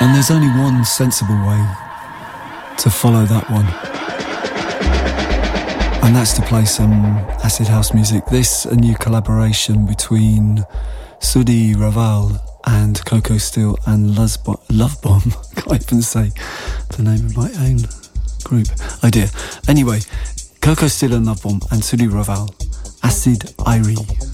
And there's only one sensible way to follow that one. And that's to play some acid house music. This, a new collaboration between Sudi Raval and Coco Steele and Love Bomb. Can't even say the name of my own group. Oh dear. Anyway, Coco Steele and Love Bomb and Sudi Raval. Acid Irie.